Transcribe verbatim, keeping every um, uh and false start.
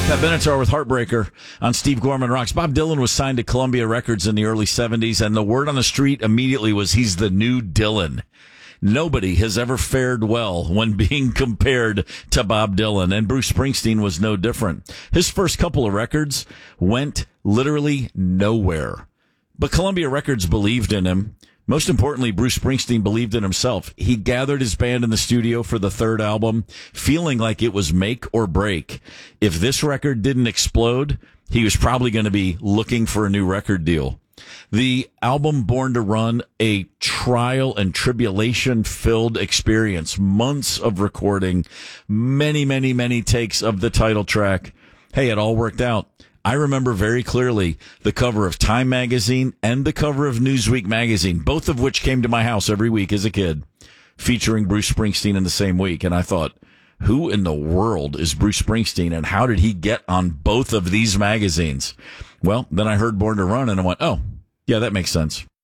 Pat Benatar with Heartbreaker on Steve Gorman Rocks. Bob Dylan was signed to Columbia Records in the early seventies, and the word on the street immediately was he's the new Dylan. Nobody has ever fared well when being compared to Bob Dylan, and Bruce Springsteen was no different. His first couple of records went literally nowhere. But Columbia Records believed in him. Most importantly, Bruce Springsteen believed in himself. He gathered his band in the studio for the third album, feeling like it was make or break. If this record didn't explode, he was probably going to be looking for a new record deal. The album Born to Run, a trial and tribulation filled experience, months of recording, many, many, many takes of the title track. Hey, it all worked out. I remember very clearly the cover of Time magazine and the cover of Newsweek magazine, both of which came to my house every week as a kid, featuring Bruce Springsteen in the same week. And I thought, who in the world is Bruce Springsteen, and how did he get on both of these magazines? Well, then I heard Born to Run, and I went, oh, yeah, that makes sense.